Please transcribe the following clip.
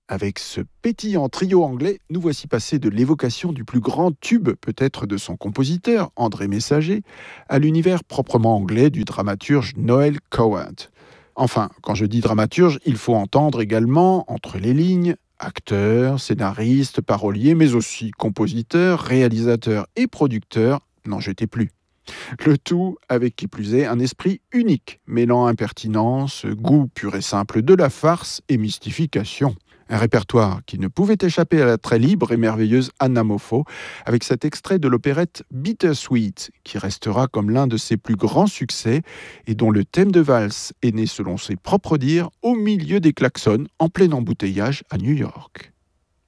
Avec ce pétillant trio anglais, nous voici passés de l'évocation du plus grand tube peut-être de son compositeur, André Messager, à l'univers proprement anglais du dramaturge Noel Coward. Enfin, quand je dis dramaturge, il faut entendre également, entre les lignes, acteur, scénariste, parolier, mais aussi compositeur, réalisateur et producteur, n'en jetez plus. Le tout, avec qui plus est, un esprit unique, mêlant impertinence, goût pur et simple de la farce et mystification. Un répertoire qui ne pouvait échapper à la très libre et merveilleuse Anna Moffo, avec cet extrait de l'opérette Bittersweet, qui restera comme l'un de ses plus grands succès et dont le thème de valse est né, selon ses propres dires, au milieu des klaxons en plein embouteillage à New York.